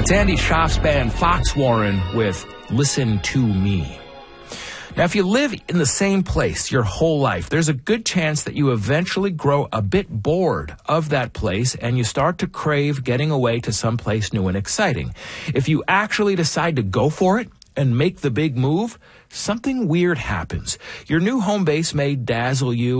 It's Andy Schaaf's band Foxwarren with Listen to Me. Now, if you live in the same place your whole life, there's a good chance that you eventually grow a bit bored of that place and you start to crave getting away to someplace new and exciting. If you actually decide to go for it and make the big move, something weird happens. Your new home base may dazzle you